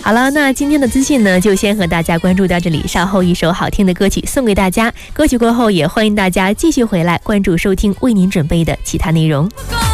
好了，那今天的资讯呢，就先和大家关注到这里。稍后一首好听的歌曲送给大家，歌曲过后也欢迎大家继续回来关注收听为您准备的其他内容。